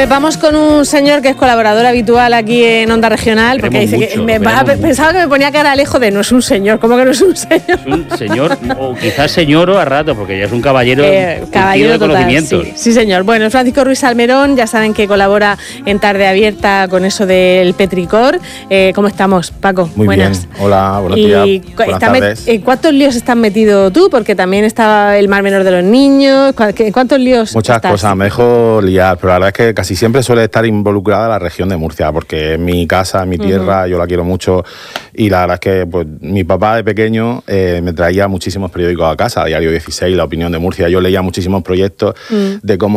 Pues vamos con un señor que es colaborador habitual aquí en Onda Regional, porque dice que pensaba que me ponía cara lejos de no es un señor, ¿cómo que no es un señor? Es un señor, o quizás señor a rato, porque ya es un caballero de total, conocimientos. Sí, señor. Bueno, Francisco Ruiz Salmerón, ya saben que colabora en Tarde Abierta con eso del petricor. ¿Cómo estamos, Paco? Muy buenas. Bien. Hola, buenos días. Buenas tardes. ¿En cuántos líos estás metido tú? Porque también estaba el Mar Menor de los Niños. ¿En cuántos líos Muchas estás? cosas, me dejo liar, pero la verdad es que casi siempre suele estar involucrada la región de Murcia, porque es mi casa, es mi tierra, yo la quiero mucho, y la verdad es que pues, mi papá de pequeño me traía muchísimos periódicos a casa, Diario 16, La Opinión de Murcia. Yo leía muchísimos proyectos de cómo